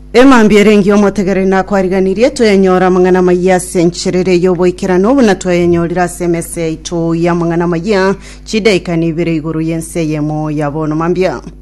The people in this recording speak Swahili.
Emambia rengi omotegere na kwariganirie tuyenyora mangana maya sencherere yoboikera nobu na tuyenyorira SMS ito ya mangana maya chidaika ni bire iguru yense yemo yabono mambia